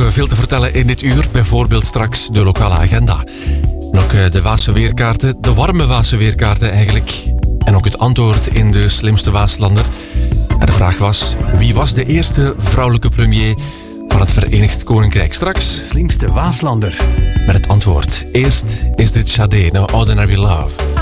veel te vertellen in dit uur. Bijvoorbeeld straks de lokale agenda. En ook de Waadse weerkaarten, de warme Waadse weerkaarten eigenlijk. En ook het antwoord in de slimste Waaslander. En de vraag was, wie was de eerste vrouwelijke premier van het Verenigd Koninkrijk? Straks Slimste Waaslander. met het antwoord. Eerst is dit Sade, No Ordinary Love.